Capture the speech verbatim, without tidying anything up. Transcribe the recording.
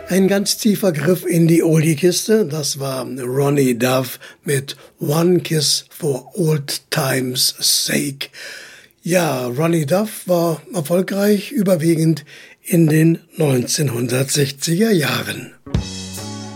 Ein ganz tiefer Griff in die Oldie-Kiste, das war Ronnie Dove mit One Kiss for Old Times Sake. Ja, Ronnie Dove war erfolgreich, überwiegend in den neunzehnhundertsechziger Jahren.